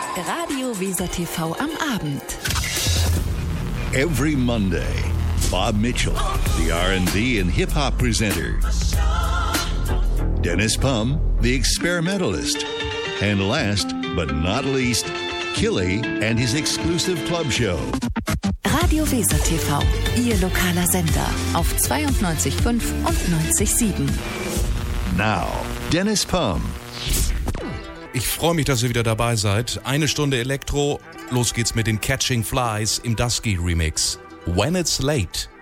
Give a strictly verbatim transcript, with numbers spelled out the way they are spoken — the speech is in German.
Radio Weser T V am Abend. Every Monday, Bob Mitchell, the R and B and hip-hop presenter. Dennis Pum, the experimentalist. And last but not least, Killy and his exclusive club show. Radio Weser T V, Ihr lokaler Sender auf zweiundneunzig Komma fünf und neunzig Komma sieben. Now, Dennis Pum. Ich freue mich, dass ihr wieder dabei seid. Eine Stunde Elektro. Los geht's mit den Catching Flies im Dusky Remix. When It's Late.